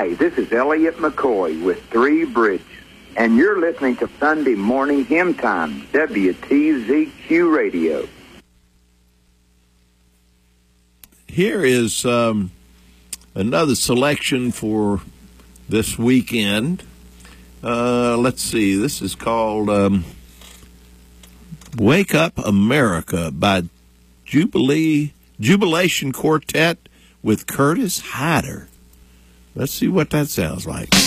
Hi, this is Elliot McCoy with Three Bridges, and you're listening to Sunday Morning Hymn Time, WTZQ Radio. Here is another selection for this weekend. Let's see. This is called Wake Up America by Jubilation Quartet with Curtis Hyder. Let's see what that sounds like.